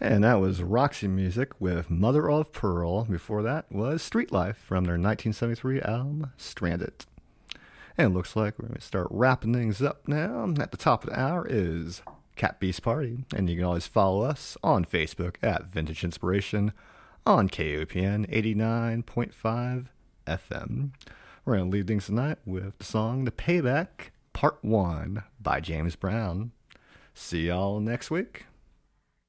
And that was Roxy Music with Mother of Pearl. Before that was Street Life from their 1973 album, Stranded. And it looks like we're going to start wrapping things up now. At the top of the hour is Cat Beast Party. And you can always follow us on Facebook at Vintage Inspiration on KOPN 89.5 FM. We're going to leave things tonight with the song The Payback Part 1 by James Brown. See y'all next week.